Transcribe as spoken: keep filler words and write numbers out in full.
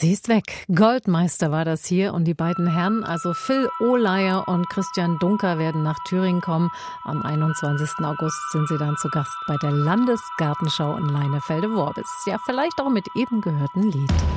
Sie ist weg. Goldmeister war das hier und die beiden Herren, also Phil Ohleier und Christian Dunker, werden nach Thüringen kommen. Am einundzwanzigsten August sind sie dann zu Gast bei der Landesgartenschau in Leinefelde-Worbis. Ja, vielleicht auch mit eben gehörten Lied.